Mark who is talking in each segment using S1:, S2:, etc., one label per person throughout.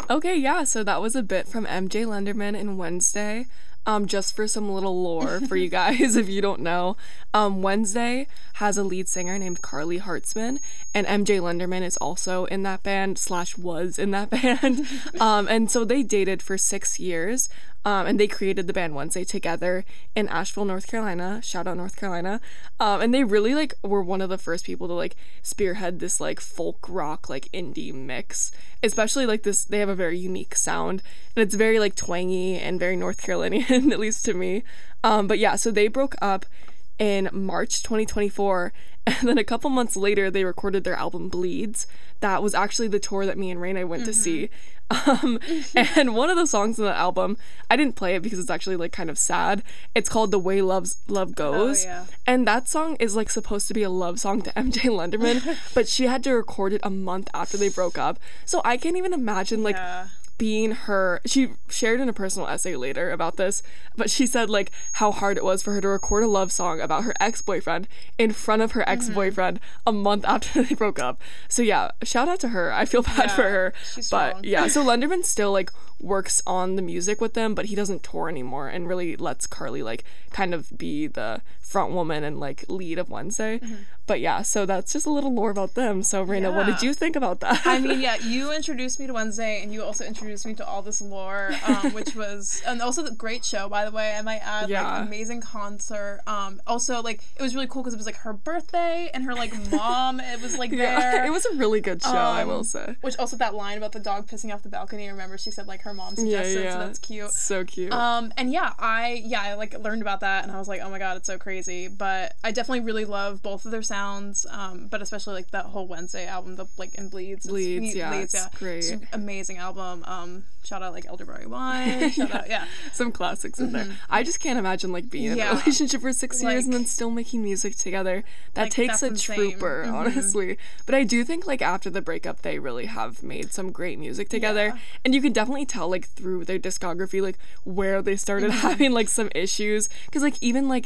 S1: Okay, yeah, so that was a bit from MJ Lenderman and Wednesday. Just for some little lore for you guys, if you don't know, Wednesday has a lead singer named Carly Hartzman, and MJ Lenderman is also in that band / was in that band. And so they dated for 6 years. And they created the band Wednesday together in Asheville, North Carolina. Shout out North Carolina. And they really like were one of the first people to like spearhead this like folk rock like indie mix. Especially like this, they have a very unique sound, and it's very like twangy and very North Carolinian, at least to me. But yeah, so they broke up in March 2024, and then a couple months later they recorded their album Bleeds. That was actually the tour that me and Raina went to see. And one of the songs in the album, I didn't play it because it's actually like kind of sad. It's called The Way Love Goes.
S2: Oh, yeah.
S1: And that song is like supposed to be a love song to MJ Lenderman, but she had to record it a month after they broke up. So I can't even imagine like being her. She shared in a personal essay later about this, but she said like how hard it was for her to record a love song about her ex-boyfriend in front of her ex-boyfriend a month after they broke up. So yeah, shout out to her. I feel bad for her.
S2: She's
S1: but
S2: strong.
S1: yeah, so Lenderman still like works on the music with them, but he doesn't tour anymore, and really lets Carly like kind of be the front woman and like lead of Wednesday. But yeah, so that's just a little more about them. So Raina, what did you think about that?
S2: I mean, yeah, you introduced me to Wednesday, and you also introduced me to all this lore, which was, and also the great show, by the way, I might add, like, amazing concert. Also, like, it was really cool because it was, like, her birthday, and her, like, mom, it was, like, there.
S1: It was a really good show, I will say.
S2: Which also, that line about the dog pissing off the balcony, I remember she said, like, her mom suggested, so that's cute.
S1: So cute.
S2: And yeah, I, like, learned about that, and I was like, oh my god, it's so crazy. But I definitely really love both of their sounds, but especially, like, that whole Wednesday album, the, like, in Bleeds.
S1: Bleeds, it's great.
S2: It's an amazing album. Shout out, like, Elderberry Wine. Shout out, some
S1: classics in there. I just can't imagine, like, being in a relationship for 6 years and then still making music together. That like, takes a trooper, honestly. But I do think, like, after the breakup, they really have made some great music together. And you can definitely tell, like, through their discography, like, where they started having, like, some issues. Because, like, even, like,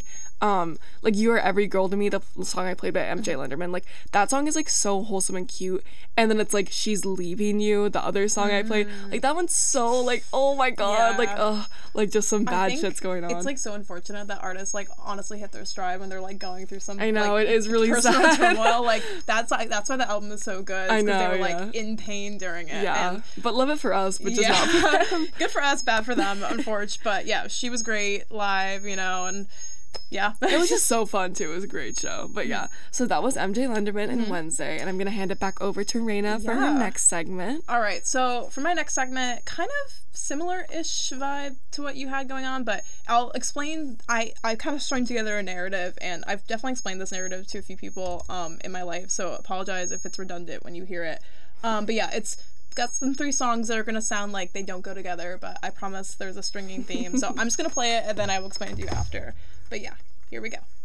S1: You Are Every Girl to Me, the song I played by MJ Lenderman, like, that song is, like, so wholesome and cute. And then it's, like, She's Leaving You, the other song I played. Like, that one's so, like, oh my god, like, ugh, like, just some bad shit's going on.
S2: It's, like, so unfortunate that artists, like, honestly hit their stride when they're, like, going through some,
S1: I know,
S2: like,
S1: it is really
S2: personal
S1: sad.
S2: turmoil. Like, that's why the album is so good.
S1: I know,
S2: because they were, like, in pain during it.
S1: Yeah,
S2: and
S1: but love it for us, but just not for them.
S2: Good for us, bad for them, unfortunately. But, yeah, she was great live, you know, and yeah.
S1: It was just so fun too. It was a great show. But yeah, so that was MJ Lenderman and Wednesday, and I'm gonna hand it back over to Raina for her next segment.
S2: All right, so for my next segment, kind of similar-ish vibe to what you had going on, but I'll explain. I kind of strung together a narrative, and I've definitely explained this narrative to a few people in my life, so apologize if it's redundant when you hear it. But yeah, it's got some 3 songs that are gonna sound like they don't go together, but I promise there's a stringing theme. So I'm just gonna play it, and then I will explain it to you after. But yeah, here we go.